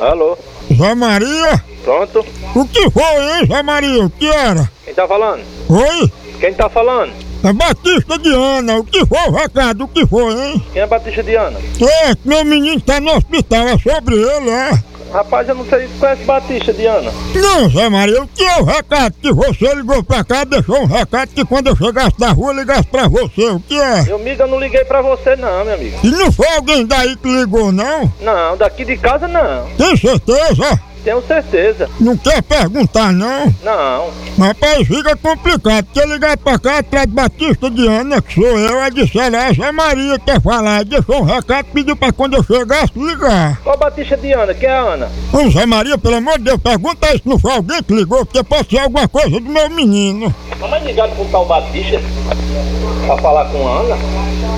Alô? Zé Maria? Pronto? O que foi, hein, Zé Maria? O que era? Quem tá falando? Oi? Quem tá falando? É Batista de Ana. O que foi o recado? O que foi, hein? Quem é Batista de Ana? É, meu menino tá no hospital, é sobre ele, é. Rapaz, eu não sei se conhece Batista de Ana. Não, Zé Maria, o que é o recado que você ligou pra cá, deixou um recado que quando eu chegasse da rua, ligasse pra você, o que é? Meu amigo, eu não liguei pra você não, meu amigo. E não foi alguém daí que ligou, não? Não, daqui de casa não. Tem certeza? Tenho certeza. Não quer perguntar, não? Não. Rapaz, fica complicado, porque ligar pra cá atrás de Batista de Ana, que sou eu, aí disseram, Zé Maria quer falar, deixou um recado, pediu pra quando eu chegasse ligar. Qual Batista de Ana? Quem é a Ana? Ô Zé Maria, pelo amor de Deus, pergunta aí se não foi alguém que ligou, porque pode ser alguma coisa do meu menino. Mas ligado pro tal Batista pra falar com a Ana?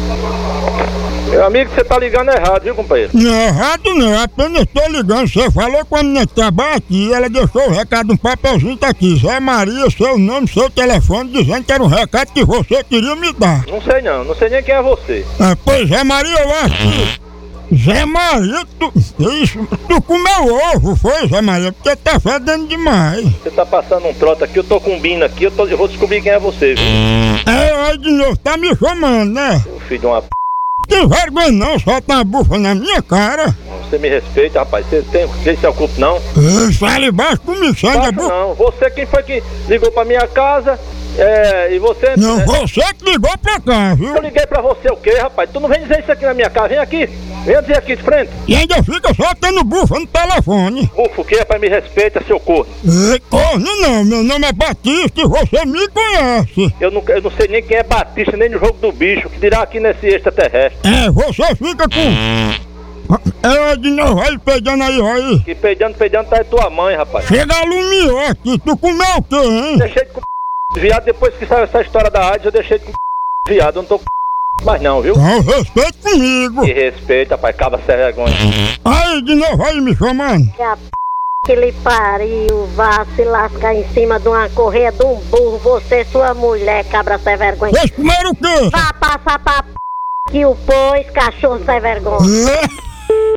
Meu amigo, você tá ligando errado, viu, companheiro? Não, errado não, apenas estou ligando. Você falou com a menina que trabalha aqui, ela deixou o recado, um papelzinho tá aqui. Zé Maria, seu nome, seu telefone, dizendo que era um recado que você queria me dar. Não sei não, não sei nem quem é você. É, pois Zé Maria, eu acho que... Zé Maria, tu comeu ovo, foi, Zé Maria? Porque tá fedendo demais. Você tá passando um trote aqui, eu tô com um bino aqui, eu vou descobrir quem é você, viu? É, aí de novo, tá me chamando, né? Seu filho de uma p... Tem vergonha não, solta uma bufa na minha cara. Você me respeita, rapaz. Você tem quem se ocupa, não? Fale baixo comigo, sai da bufa. Não, você quem foi que ligou pra minha casa, e você... Não, você que ligou pra cá, viu? Eu liguei pra você o quê, rapaz? Tu não vem dizer isso aqui na minha casa, vem aqui. Vem dizer aqui de frente. E ainda fica soltando bufa no telefone. Ufa, o que, rapaz? Me respeita, seu corno. Corno não, meu nome é Batista e você me conhece. Eu não sei nem quem é Batista, nem no jogo do bicho, que dirá aqui nesse extraterrestre. É, você fica com... É, de novo, aí peidando aí, aí. Que peidando tá tua mãe, rapaz. Chega a lumiou aqui, tu comeu o quê, hein? Deixei de comer viado, depois que saiu essa história da AIDS, eu deixei de comer viado, eu não tô com mais não, viu? Então, respeito comigo. Que respeita, rapaz, cabra sem vergonha. Aí, de novo, aí me chamando. Que a p... que lhe pariu, vá se lascar em cima de uma correia de um burro, você sua mulher, cabra sem vergonha. Vocês comeram o quê? Vá passar pra p... que o pôs, cachorro sem vergonha. É?